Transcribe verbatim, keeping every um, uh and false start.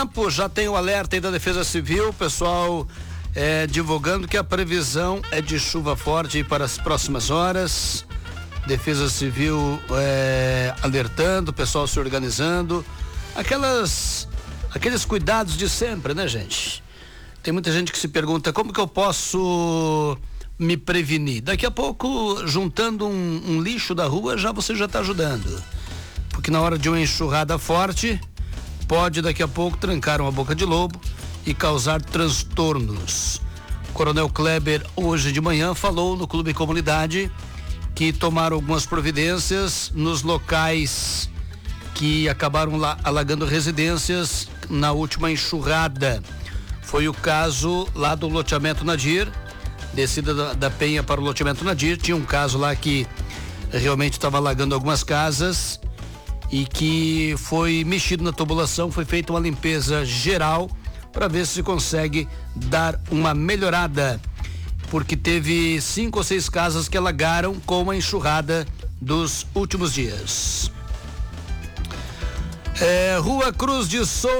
tempo, já tem o alerta aí da Defesa Civil, pessoal é, divulgando que a previsão é de chuva forte para as próximas horas. Defesa Civil é, alertando, o pessoal se organizando. Aquelas, aqueles cuidados de sempre, né, gente? Tem muita gente que se pergunta como que eu posso me prevenir. Daqui a pouco, juntando um, um lixo da rua, já você já está ajudando. Porque na hora de uma enxurrada forte, pode daqui a pouco trancar uma boca de lobo e causar transtornos. O Coronel Kleber, hoje de manhã, falou no Clube Comunidade que tomaram algumas providências nos locais que acabaram lá, alagando residências na última enxurrada. Foi o caso lá do loteamento Nadir, descida da, da Penha para o loteamento Nadir. Tinha um caso lá que realmente estava alagando algumas casas e que foi mexido na tubulação, foi feita uma limpeza geral para ver se consegue dar uma melhorada, porque teve cinco ou seis casas que alagaram com a enxurrada dos últimos dias. É, Rua Cruz de Souza.